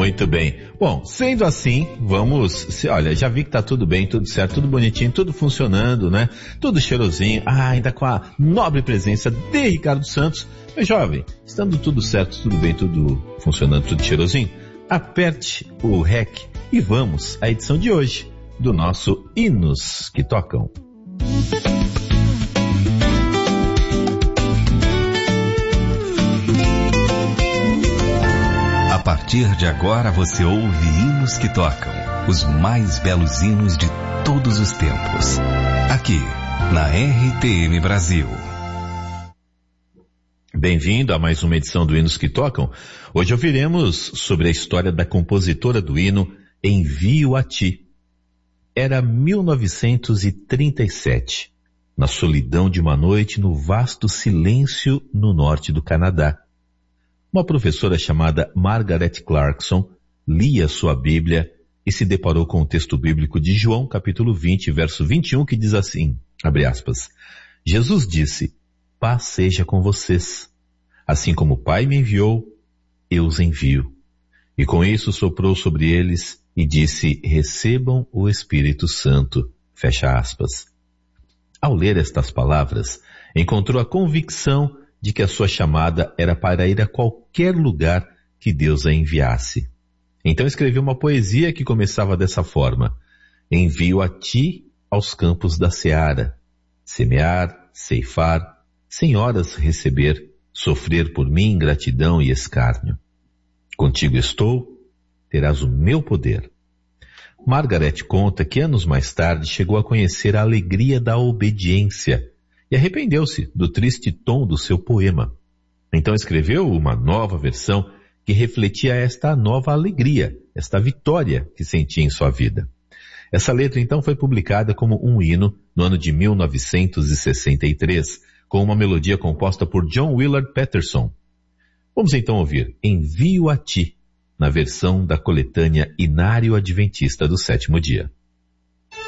Muito bem. Bom, sendo assim, olha, já vi que tá tudo bem, tudo certo, tudo bonitinho, tudo funcionando, né? Tudo cheirosinho, ainda com a nobre presença de Ricardo Santos. Mas jovem, estando tudo certo, tudo bem, tudo funcionando, tudo cheirosinho, aperte o REC e vamos à edição de hoje do nosso Hinos que Tocam. A partir de agora você ouve Hinos que Tocam, os mais belos hinos de todos os tempos, aqui na RTM Brasil. Bem-vindo a mais uma edição do Hinos que Tocam. Hoje ouviremos sobre a história da compositora do hino Envio a Ti. Era 1937, na solidão de uma noite no vasto silêncio no norte do Canadá. Uma professora chamada Margaret Clarkson lia sua Bíblia e se deparou com o texto bíblico de João, capítulo 20, verso 21, que diz assim, abre aspas, Jesus disse, paz seja com vocês. Assim como o Pai me enviou, eu os envio. E com isso soprou sobre eles e disse, recebam o Espírito Santo. Fecha aspas. Ao ler estas palavras, encontrou a convicção de que a sua chamada era para ir a qualquer lugar que Deus a enviasse. Então escreveu uma poesia que começava dessa forma, envio a ti aos campos da seara, semear, ceifar, sem horas receber, sofrer por mim ingratidão e escárnio. Contigo estou, terás o meu poder. Margaret conta que anos mais tarde chegou a conhecer a alegria da obediência e arrependeu-se do triste tom do seu poema. Então escreveu uma nova versão que refletia esta nova alegria, esta vitória que sentia em sua vida. Essa letra então foi publicada como um hino no ano de 1963, com uma melodia composta por John Willard Patterson. Vamos então ouvir Envio a Ti, na versão da coletânea Inário Adventista do Sétimo Dia.